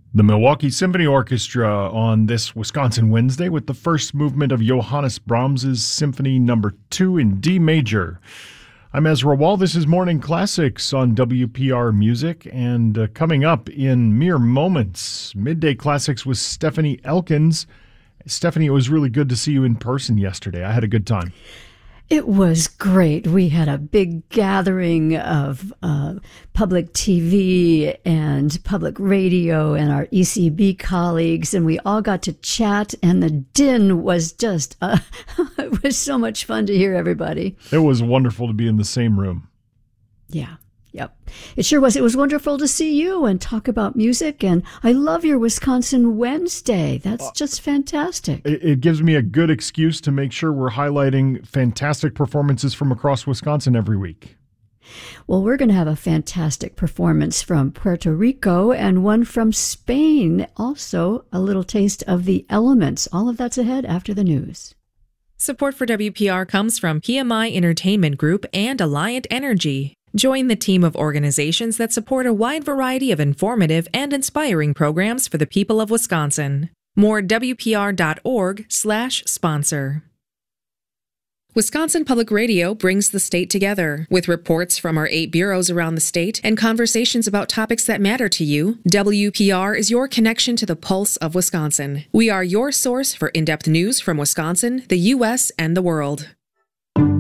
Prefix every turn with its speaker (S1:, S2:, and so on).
S1: The Milwaukee Symphony Orchestra on this Wisconsin Wednesday with the first movement of Johannes Brahms's Symphony No. 2 in D major. I'm Ezra Wall. This is Morning Classics on WPR Music, and coming up in mere moments, Midday Classics with Stephanie Elkins. Stephanie, it was really good to see you in person yesterday. I had a good time.
S2: It was great. We had a big gathering of public TV and public radio and our ECB colleagues, and we all got to chat, and the din was just, it was so much fun to hear everybody.
S1: It was wonderful to be in the same room.
S2: Yeah. Yep. It sure was. It was wonderful to see you and talk about music. And I love your Wisconsin Wednesday. That's just fantastic.
S1: It gives me a good excuse to make sure we're highlighting fantastic performances from across Wisconsin every week.
S2: Well, we're going to have a fantastic performance from Puerto Rico and one from Spain. Also, a little taste of the elements. All of that's ahead after the news.
S3: Support for WPR comes from PMI Entertainment Group and Alliant Energy. Join the team of organizations that support a wide variety of informative and inspiring programs for the people of Wisconsin. More at WPR.org/sponsor. Wisconsin Public Radio brings the state together. With reports from our 8 bureaus around the state and conversations about topics that matter to you, WPR is your connection to the pulse of Wisconsin. We are your source for in-depth news from Wisconsin, the U.S., and the world.